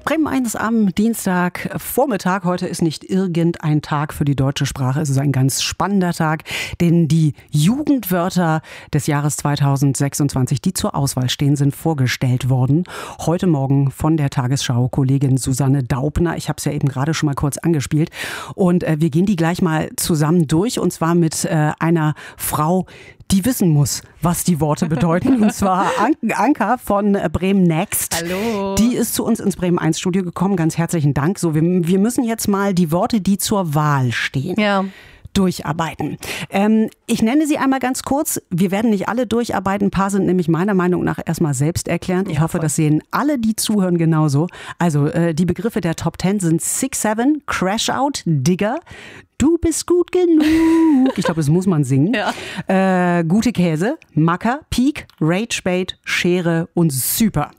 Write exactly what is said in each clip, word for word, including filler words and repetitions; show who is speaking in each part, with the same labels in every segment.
Speaker 1: Bremen eins am Dienstag Vormittag. Heute ist nicht irgendein Tag für die deutsche Sprache. Es ist ein ganz spannender Tag, denn die Jugendwörter des Jahres zweitausendsechsundzwanzig, die zur Auswahl stehen, sind vorgestellt worden. Heute Morgen von der Tagesschau-Kollegin Susanne Daubner. Ich habe es ja eben gerade schon mal kurz angespielt. Und äh, wir gehen die gleich mal zusammen durch. Und zwar mit äh, einer Frau, die wissen muss, was die Worte bedeuten. Und zwar An- Anka von Bremen Next.
Speaker 2: Hallo.
Speaker 1: Die ist zu uns ins Bremen eins Studio gekommen. Ganz herzlichen Dank. So, wir, wir müssen jetzt mal die Worte, die zur Wahl stehen,
Speaker 2: ja.
Speaker 1: durcharbeiten. Ähm, ich nenne sie einmal ganz kurz. Wir werden nicht alle durcharbeiten. Ein paar sind nämlich meiner Meinung nach erstmal selbsterklärend. Ich
Speaker 2: ja,
Speaker 1: hoffe,
Speaker 2: voll.
Speaker 1: das sehen alle, die zuhören, genauso. Also äh, die Begriffe der Top Ten sind Six Seven, Crash Out, Digger, Du bist gut genug. Ich glaube, das muss man singen. Ja. Äh, gute Käse, Macker, Peak, Rage Bait, Schere und Super.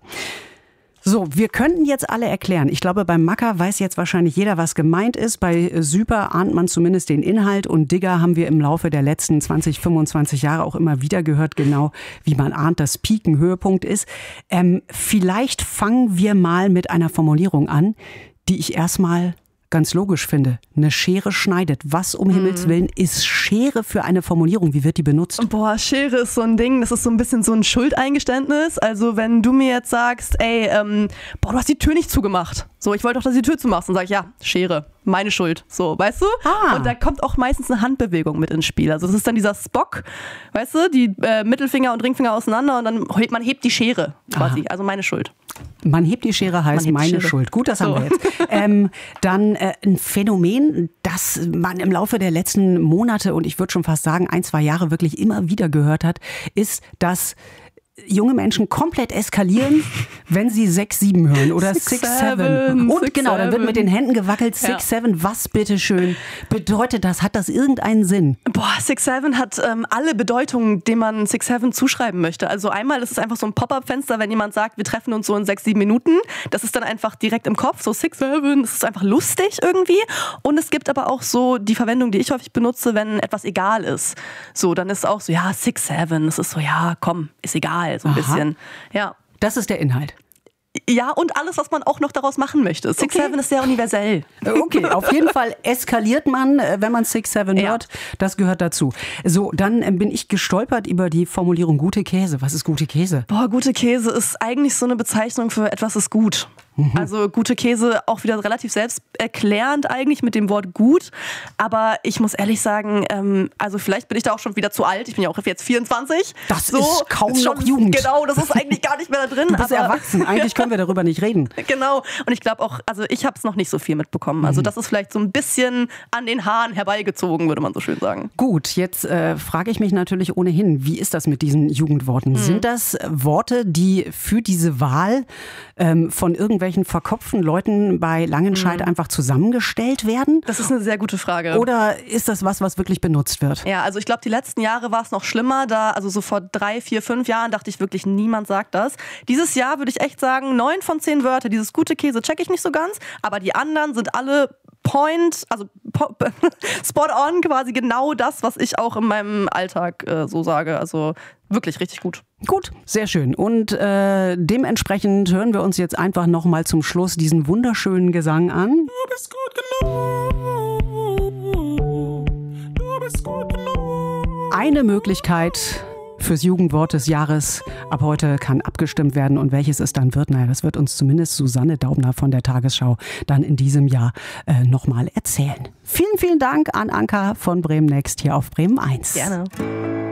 Speaker 1: So, wir könnten jetzt alle erklären. Ich glaube, beim Macker weiß jetzt wahrscheinlich jeder, was gemeint ist. Bei Super ahnt man zumindest den Inhalt. Und Digger haben wir im Laufe der letzten zwanzig, fünfundzwanzig Jahre auch immer wieder gehört, genau wie man ahnt, dass Peak ein Höhepunkt ist. Ähm, vielleicht fangen wir mal mit einer Formulierung an, die ich erstmal ganz logisch finde. Eine Schere schneidet. Was um Himmels Willen ist Schere für eine Formulierung? Wie wird die benutzt?
Speaker 2: Boah, Schere ist so ein Ding, das ist so ein bisschen so ein Schuldeingeständnis. Also wenn du mir jetzt sagst, ey, ähm, boah, du hast die Tür nicht zugemacht. So, ich wollte doch, dass du die Tür zumachst. Dann sag ich, ja, Schere, meine Schuld. So, weißt du?
Speaker 1: Ah.
Speaker 2: Und da kommt auch meistens eine Handbewegung mit ins Spiel. Also das ist dann dieser Spock, weißt du, die äh, Mittelfinger und Ringfinger auseinander und dann hebt man hebt die Schere quasi. Aha. Also meine Schuld.
Speaker 1: Man hebt die Schere heißt
Speaker 2: hebt
Speaker 1: meine
Speaker 2: Schere.
Speaker 1: Schuld. Gut, das
Speaker 2: so.
Speaker 1: haben wir jetzt. ähm, dann äh, ein Phänomen, das man im Laufe der letzten Monate und ich würde schon fast sagen ein, zwei Jahre wirklich immer wieder gehört hat, ist, dass junge Menschen komplett eskalieren, wenn sie sechs sieben hören oder six seven. Und
Speaker 2: six,
Speaker 1: genau, dann wird mit den Händen gewackelt. six seven, ja. Was bitteschön bedeutet das? Hat das irgendeinen Sinn?
Speaker 2: Boah, six seven hat ähm, alle Bedeutungen, denen man six seven zuschreiben möchte. Also einmal ist es einfach so ein Pop-up-Fenster, wenn jemand sagt, wir treffen uns so in sechs, sieben Minuten. Das ist dann einfach direkt im Kopf, so six seven, das ist einfach lustig irgendwie. Und es gibt aber auch so die Verwendung, die ich häufig benutze, wenn etwas egal ist. So, dann ist es auch so, ja, six seven, das ist so, ja, komm, ist egal. So ein Aha. bisschen. Ja.
Speaker 1: Das ist der Inhalt.
Speaker 2: Ja, und alles, was man auch noch daraus machen möchte. six seven okay. ist sehr universell.
Speaker 1: Okay, auf jeden Fall eskaliert man, wenn man six seven
Speaker 2: ja.
Speaker 1: hört. Das gehört dazu. So, dann bin ich gestolpert über die Formulierung gute Käse. Was ist gute Käse?
Speaker 2: Boah, gute Käse ist eigentlich so eine Bezeichnung für etwas ist gut. Mhm. Also gute Käse auch wieder relativ selbsterklärend eigentlich mit dem Wort gut. Aber ich muss ehrlich sagen, ähm, also vielleicht bin ich da auch schon wieder zu alt. Ich bin ja auch jetzt vierundzwanzig.
Speaker 1: Das
Speaker 2: so,
Speaker 1: ist kaum
Speaker 2: ist schon,
Speaker 1: noch Jugend.
Speaker 2: Genau, das ist eigentlich gar nicht mehr da drin.
Speaker 1: Du bist
Speaker 2: aber
Speaker 1: erwachsen. Eigentlich können wir darüber nicht reden.
Speaker 2: Genau. Und ich glaube auch, also ich habe es noch nicht so viel mitbekommen. Also das ist vielleicht so ein bisschen an den Haaren herbeigezogen, würde man so schön sagen.
Speaker 1: Gut, jetzt äh, frage ich mich natürlich ohnehin, wie ist das mit diesen Jugendworten? Mhm. Sind das Worte, die für diese Wahl ähm, von irgendwelchen verkopften Leuten bei Langenscheidt mhm. einfach zusammengestellt werden?
Speaker 2: Das ist eine sehr gute Frage.
Speaker 1: Oder ist das was, was wirklich benutzt wird?
Speaker 2: Ja, also ich glaube, die letzten Jahre war es noch schlimmer. Da, also so vor drei, vier, fünf Jahren dachte ich wirklich, niemand sagt das. Dieses Jahr würde ich echt sagen, neun von zehn Wörter, dieses gute Käse check ich nicht so ganz, aber die anderen sind alle Point, also spot on, quasi genau das, was ich auch in meinem Alltag äh, so sage. Also wirklich richtig gut.
Speaker 1: Gut, sehr schön. Und äh, dementsprechend hören wir uns jetzt einfach nochmal zum Schluss diesen wunderschönen Gesang an.
Speaker 3: Du bist gut genug. Du bist gut genug.
Speaker 1: Eine Möglichkeit fürs Jugendwort des Jahres. Ab heute kann abgestimmt werden und welches es dann wird, naja, das wird uns zumindest Susanne Daubner von der Tagesschau dann in diesem Jahr äh, nochmal erzählen. Vielen, vielen Dank an Anka von Bremen Next hier auf Bremen eins.
Speaker 2: Gerne.